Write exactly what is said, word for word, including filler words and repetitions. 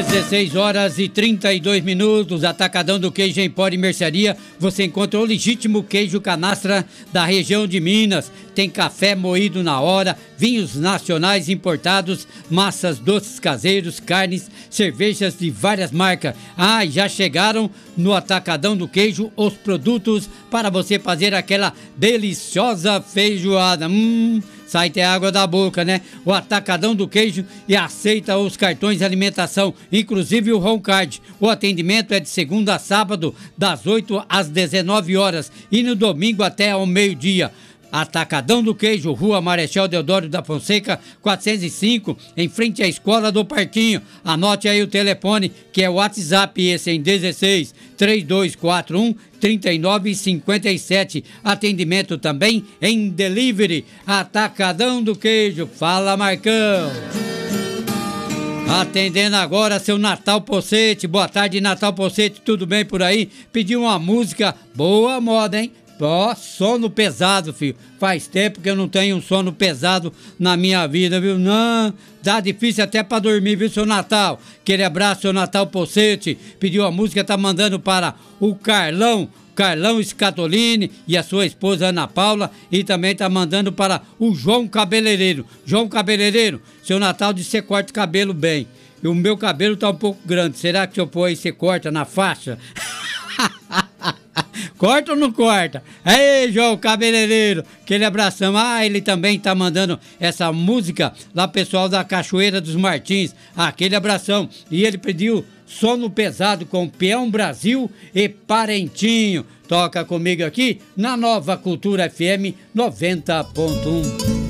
dezesseis horas e trinta e dois minutos, Atacadão do Queijo em Pó e Mercearia. Você encontra o legítimo queijo canastra da região de Minas. Tem café moído na hora, vinhos nacionais importados, massas, doces caseiros, carnes, cervejas de várias marcas. Ah, já chegaram no Atacadão do Queijo os produtos para você fazer aquela deliciosa feijoada. Hum... Sai até água da boca, né? O Atacadão do Queijo e aceita os cartões de alimentação, inclusive o Home Card. O atendimento é de segunda a sábado, das oito às dezenove horas e no domingo até ao meio-dia. Atacadão do Queijo, Rua Marechal Deodoro da Fonseca, quatrocentos e cinco, em frente à Escola do Parquinho. Anote aí o telefone, que é o WhatsApp, esse em dezesseis, três dois quatro um, trinta e nove cinquenta e sete. Atendimento também em delivery. Atacadão do Queijo. Fala, Marcão. Atendendo agora seu Natal Pocete. Boa tarde, Natal Pocete. Tudo bem por aí? Pediu uma música boa moda, hein? Ó, sono pesado, filho. Faz tempo que eu não tenho um sono pesado na minha vida, viu? Não, dá difícil até pra dormir, viu, seu Natal? Aquele abraço, seu Natal Pocete. Pediu a música, tá mandando para o Carlão, Carlão Scatolini e a sua esposa Ana Paula. E também tá mandando para o João Cabeleireiro. João Cabeleireiro, seu Natal de você corta o cabelo bem. E o meu cabelo tá um pouco grande. Será que se eu pôr aí, você corta na faixa? Corta ou não corta? Ei, João Cabeleireiro, aquele abração. Ah, ele também tá mandando essa música lá, pessoal da Cachoeira dos Martins. Aquele abração. E ele pediu Sono Pesado com Peão Brasil e Parentinho. Toca comigo aqui na Nova Cultura F M noventa ponto um.